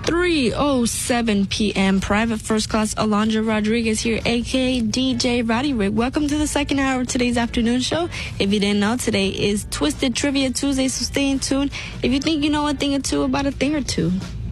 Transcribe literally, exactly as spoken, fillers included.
three oh seven p.m. Private First Class Alondra Rodriguez here, a k a. D J Roddy Rick. Welcome to the second hour of today's afternoon show. If you didn't know, today is Twisted Trivia Tuesday, so stay in tune if you think you know a thing or two about a thing or two.